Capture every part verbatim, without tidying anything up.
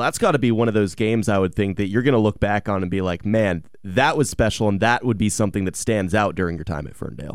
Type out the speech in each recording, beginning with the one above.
that's got to be one of those games I would think that you're going to look back on and be like, man, that was special, and that would be something that stands out during your time at Ferndale.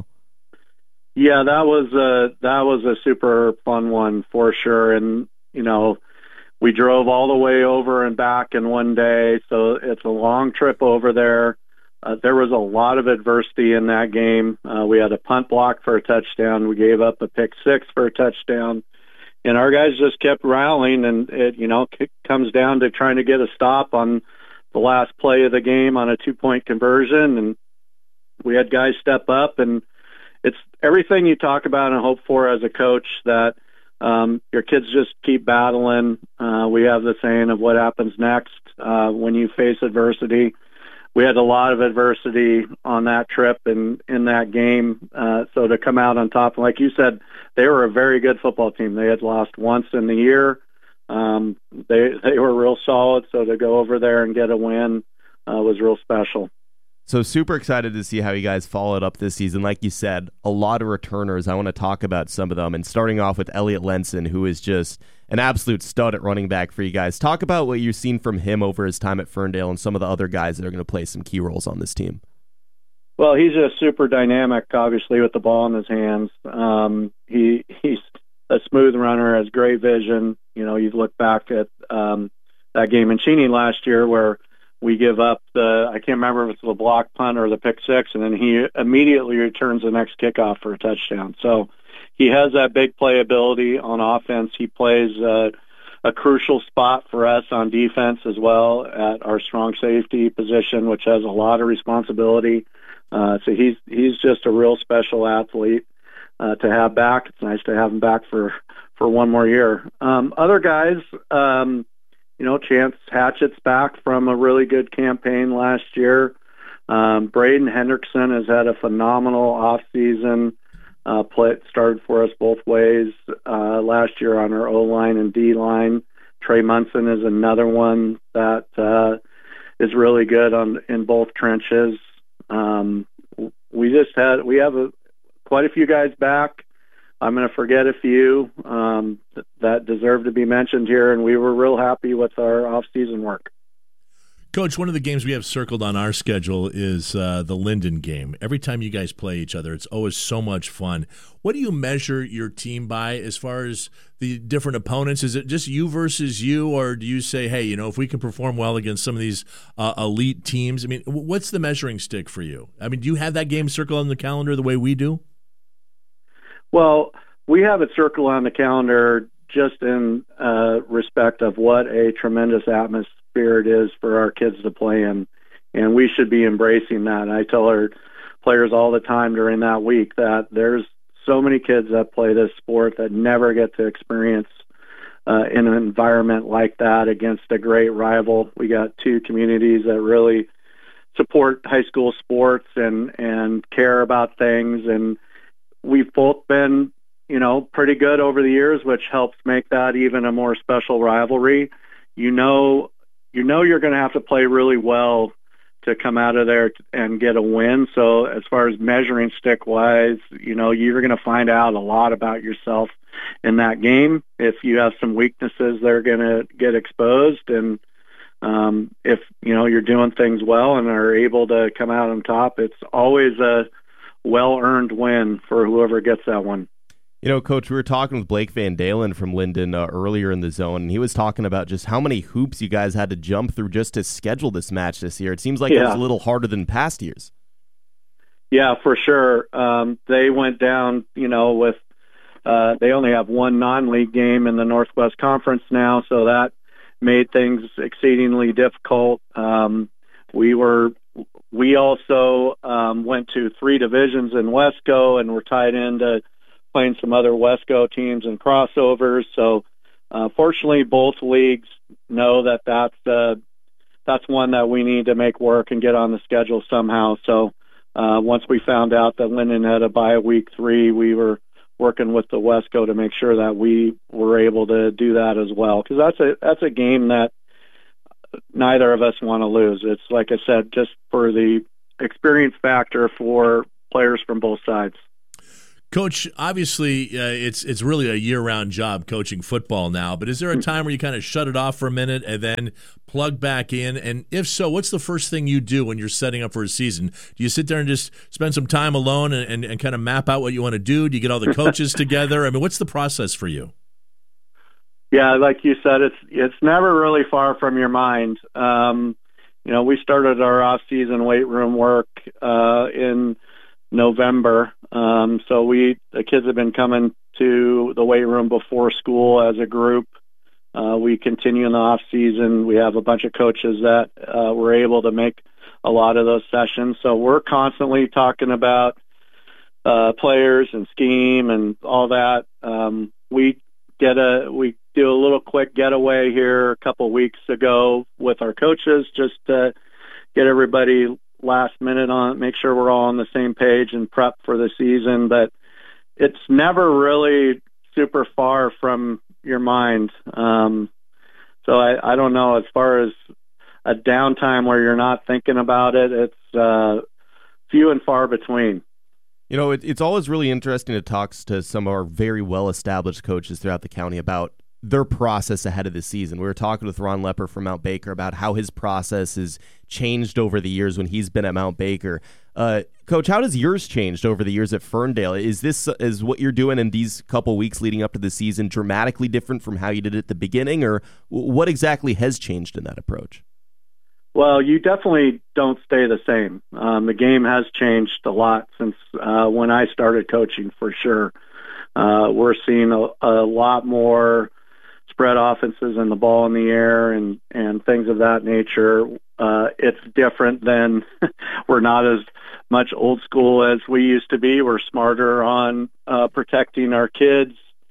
Yeah, that was a, that was a super fun one for sure. And, you know, we drove all the way over and back in one day, so it's a long trip over there. Uh, there was a lot of adversity in that game. Uh, we had a punt block for a touchdown. We gave up a pick six for a touchdown. And our guys just kept rallying, and it, you know, it comes down to trying to get a stop on the last play of the game on a two-point conversion. And we had guys step up, and it's everything you talk about and hope for as a coach, that um, your kids just keep battling. Uh, we have the saying of what happens next uh, when you face adversity. We had a lot of adversity on that trip and in that game. Uh, so to come out on top, like you said, they were a very good football team. They had lost once in the year. Um, they they were real solid. So to go over there and get a win uh, was real special. So super excited to see how you guys followed up this season. Like you said, a lot of returners. I want to talk about some of them. And starting off with Elliot Lenson, who is just an absolute stud at running back for you guys. Talk about what you've seen from him over his time at Ferndale and some of the other guys that are going to play some key roles on this team. Well, he's just super dynamic, obviously, with the ball in his hands. Um, he he's a smooth runner, has great vision. You know, you look back at um, that game in Cheney last year where we give up the, I can't remember if it's the block punt or the pick six, and then he immediately returns the next kickoff for a touchdown. So he has that big playability on offense. He plays uh, a crucial spot for us on defense as well at our strong safety position, which has a lot of responsibility. Uh, so he's he's just a real special athlete uh, to have back. It's nice to have him back for, for one more year. Um, other guys, um, you know, Chance Hatchett's back from a really good campaign last year. Um, Braden Hendrickson has had a phenomenal offseason. Uh, play, started for us both ways uh, last year on our O-line and D-line. Trey Munson is another one that uh, is really good on in both trenches. Um, we just had we have a, quite a few guys back. I'm going to forget a few um, that deserve to be mentioned here, and we were real happy with our off-season work. Coach, one of the games we have circled on our schedule is uh, the Linden game. Every time you guys play each other, it's always so much fun. What do you measure your team by as far as the different opponents? Is it just you versus you, or do you say, hey, you know, if we can perform well against some of these uh, elite teams? I mean, what's the measuring stick for you? I mean, do you have that game circled on the calendar the way we do? Well, we have it circled on the calendar just in uh, respect of what a tremendous atmosphere it is for our kids to play in, and we should be embracing that. And I tell our players all the time during that week that there's so many kids that play this sport that never get to experience uh, in an environment like that against a great rival. We got two communities that really support high school sports and, and care about things, and we've both been, you know, pretty good over the years, which helps make that even a more special rivalry. You know, you know you're going to have to play really well to come out of there and get a win. So as far as measuring stick-wise, you know, you're going to find out a lot about yourself in that game. If you have some weaknesses, they're going to get exposed. And um, if, you know, you're doing things well and are able to come out on top, it's always a well-earned win for whoever gets that one. You know, Coach, we were talking with Blake Van Dalen from Linden uh, earlier in the zone, and he was talking about just how many hoops you guys had to jump through just to schedule this match this year. It seems like yeah. it was a little harder than past years. Yeah, for sure. Um, they went down, you know, with uh, they only have one non-league game in the Northwest Conference now, so that made things exceedingly difficult. Um, we were we also um, went to three divisions in Wesco, and we're tied into playing some other Wesco teams and crossovers. So uh, fortunately, both leagues know that that's, uh, that's one that we need to make work and get on the schedule somehow. So uh, once we found out that Linden had a bye week three, we were working with the Wesco to make sure that we were able to do that as well. Because that's a, that's a game that neither of us want to lose. It's, like I said, just for the experience factor for players from both sides. Coach, obviously, uh, it's it's really a year-round job coaching football now, but is there a time where you kind of shut it off for a minute and then plug back in? And if so, what's the first thing you do when you're setting up for a season? Do you sit there and just spend some time alone and, and, and kind of map out what you want to do? Do you get all the coaches together? I mean, what's the process for you? Yeah, like you said, it's it's never really far from your mind. Um, you know, we started our off-season weight room work uh, in November. Um, so we, the kids have been coming to the weight room before school as a group. Uh, we continue in the off season. We have a bunch of coaches that uh, were able to make a lot of those sessions. So we're constantly talking about uh, players and scheme and all that. Um, we get a, we do a little quick getaway here a couple weeks ago with our coaches just to get everybody last minute on, make sure we're all on the same page and prep for the season. But it's never really super far from your mind. Um, so I, I don't know, as far as a downtime where you're not thinking about it, it's uh, few and far between. You know, it, it's always really interesting to talk to some of our very well-established coaches throughout the county about their process ahead of the season. We were talking with Ron Lepper from Mount Baker about how his process has changed over the years when he's been at Mount Baker. Uh, Coach, how does yours changed over the years at Ferndale? Is this is what you're doing in these couple weeks leading up to the season dramatically different from how you did it at the beginning, or what exactly has changed in that approach? Well, you definitely don't stay the same. Um, the game has changed a lot since uh, when I started coaching, for sure. Uh, we're seeing a, a lot more spread offenses and the ball in the air and, and things of that nature. Uh, it's different than we're not as much old school as we used to be. We're smarter on uh, protecting our kids.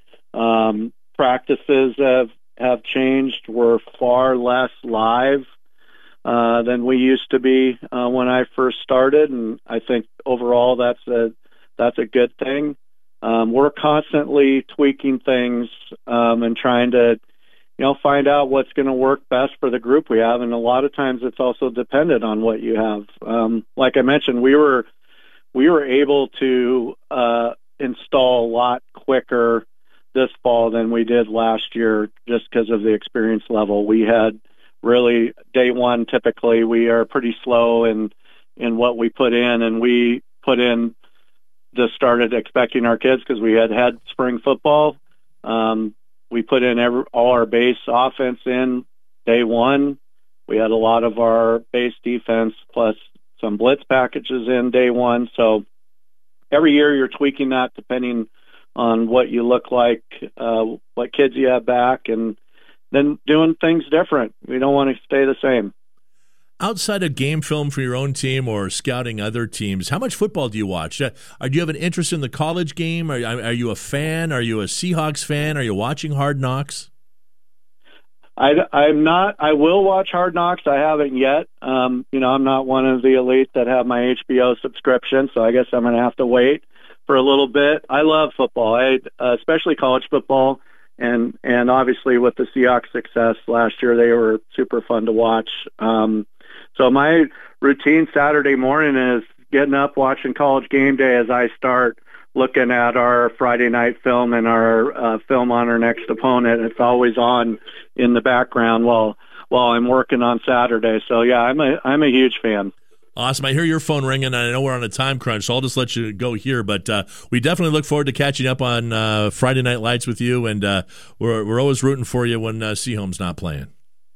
Um, practices have, have changed. We're far less live uh, than we used to be uh, when I first started, and I think overall that's a that's a good thing. Um, we're constantly tweaking things um, and trying to, you know, find out what's going to work best for the group we have. And a lot of times it's also dependent on what you have. Um, like I mentioned, we were we were able to uh, install a lot quicker this fall than we did last year just because of the experience level. We had really day one, typically we are pretty slow in, in what we put in, and we put in just started expecting our kids because we had had spring football. Um, we put in every, all our base offense in day one. We had a lot of our base defense plus some blitz packages in day one. So every year you're tweaking that depending on what you look like, uh, what kids you have back, and then doing things different. We don't want to stay the same. Outside of game film for your own team or scouting other teams, how much football do you watch? Uh, do you have an interest in the college game? Are, are you a fan? Are you a Seahawks fan? Are you watching Hard Knocks? I, I'm not. I will watch Hard Knocks. I haven't yet. Um, you know, I'm not one of the elite that have my H B O subscription, so I guess I'm going to have to wait for a little bit. I love football, I, uh, especially college football. And, and obviously with the Seahawks success last year, they were super fun to watch. Um, So my routine Saturday morning is getting up, watching College Game Day as I start looking at our Friday night film and our uh, film on our next opponent. It's always on in the background while while I'm working on Saturday. So yeah, I'm a I'm a huge fan. Awesome. I hear your phone ringing, and I know we're on a time crunch, so I'll just let you go here. But uh, we definitely look forward to catching up on uh, Friday Night Lights with you, and uh, we're we're always rooting for you when uh, Seahome's not playing.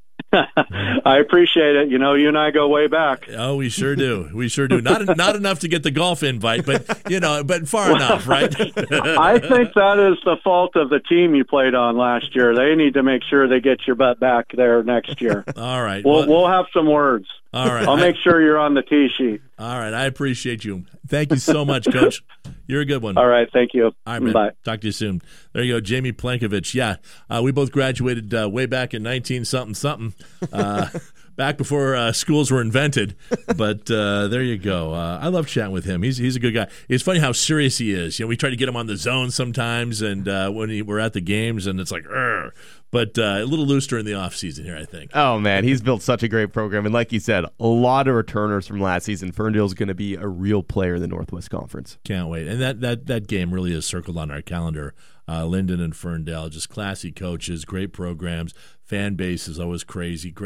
I appreciate it. You know, you and I go way back. Oh, we sure do. We sure do. Not not enough to get the golf invite, but you know, but far well, enough, right? I think that is the fault of the team you played on last year. They need to make sure they get your butt back there next year. All right. We'll, well, we'll have some words. All right. I'll I, make sure you're on the tee sheet. All right. I appreciate you. Thank you so much, Coach. You're a good one. All right. Thank you. All right, man. Bye. Talk to you soon. There you go, Jamie Plankovich. Yeah, uh, we both graduated uh, way back in nineteen something something, uh, back before uh, schools were invented. But uh, there you go. Uh, I love chatting with him. He's he's a good guy. It's funny how serious he is. You know, we try to get him on the zone sometimes, and uh, when he, we're at the games, and it's like, Urgh. but uh, a little looser in the offseason here, I think. Oh, man, he's built such a great program. And like you said, a lot of returners from last season. Ferndale's going to be a real player in the Northwest Conference. Can't wait. And that, that, that game really is circled on our calendar. Uh, Linden and Ferndale, just classy coaches, great programs. Fan base is always crazy. Great